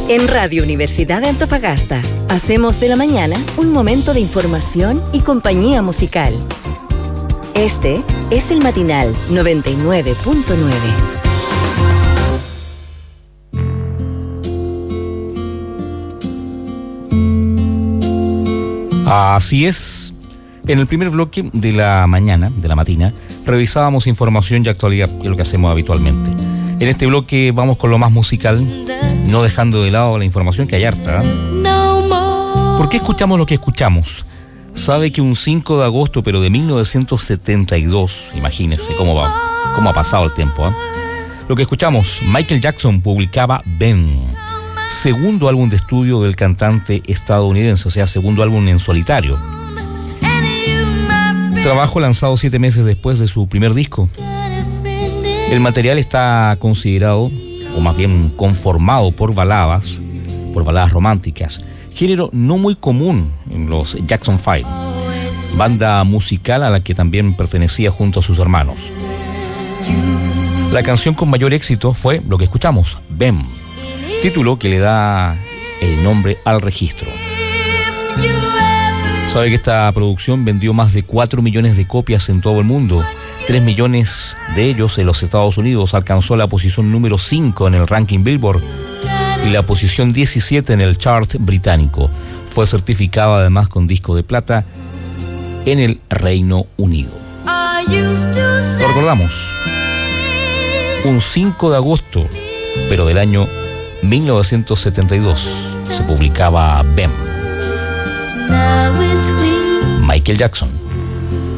En Radio Universidad de Antofagasta, hacemos de la mañana un momento de información y compañía musical. Este es el Matinal 99.9. Así es. En el primer bloque de la mañana, de la matina, revisábamos información y actualidad, que es lo que hacemos habitualmente. En este bloque vamos con lo más musical, no dejando de lado la información, que hay harta, ¿eh? ¿Por qué escuchamos lo que escuchamos? Sabe que un 5 de agosto, pero de 1972, imagínense cómo ha pasado el tiempo, ¿eh? Lo que escuchamos, Michael Jackson publicaba Ben, segundo álbum de estudio del cantante estadounidense, o sea, segundo álbum en solitario. Trabajo lanzado 7 meses después de su primer disco. El material está considerado, o más bien conformado por baladas románticas, género no muy común en los Jackson 5, banda musical a la que también pertenecía junto a sus hermanos. La canción con mayor éxito fue lo que escuchamos, Ben, título que le da el nombre al registro. Sabe que esta producción vendió más de 4 millones de copias en todo el mundo. 3 millones de ellos en los Estados Unidos. Alcanzó la posición número 5 en el ranking Billboard y la posición 17 en el chart británico. Fue certificado además con disco de plata en el Reino Unido. Lo recordamos, un 5 de agosto, pero del año 1972, se publicaba Ben. Michael Jackson.